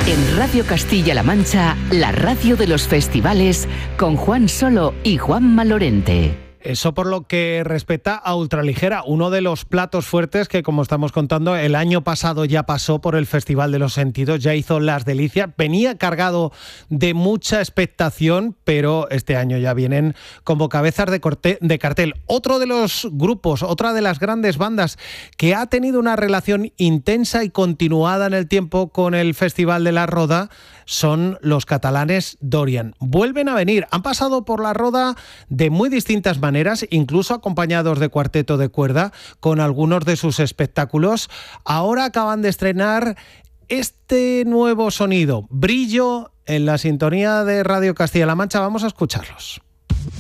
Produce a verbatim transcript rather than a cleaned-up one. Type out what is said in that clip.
En Radio Castilla-La Mancha, la radio de los festivales, con Juan Solo y Juanma Lorente. Eso por lo que respecta a Ultraligera, uno de los platos fuertes que, como estamos contando, el año pasado ya pasó por el Festival de los Sentidos, ya hizo las delicias, venía cargado de mucha expectación, pero este año ya vienen como cabezas de, corte, de cartel. Otro de los grupos, otra de las grandes bandas que ha tenido una relación intensa y continuada en el tiempo con el Festival de la Roda son los catalanes Dorian. Vuelven a venir, han pasado por la Roda de muy distintas maneras, incluso acompañados de cuarteto de cuerda, con algunos de sus espectáculos. Ahora acaban de estrenar este nuevo sonido, Brillo, en la sintonía de Radio Castilla-La Mancha. Vamos a escucharlos.